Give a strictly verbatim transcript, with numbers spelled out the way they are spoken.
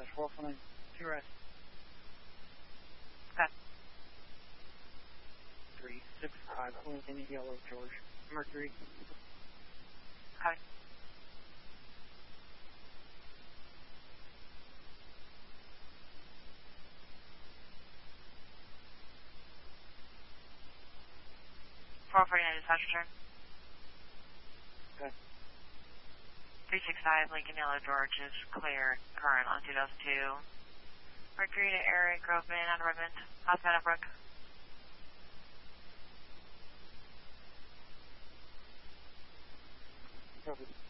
four four nine, two rest. Okay. three six five, Lincoln, Yellow, George, Mercury. Okay. four forty-nine, dispatch return. Okay. three six five, Lincoln, Yellow, George is clear, current on two thousand two. Mercury to Eric, Groveman, out of Redmond, hotspot at Brook. Copy.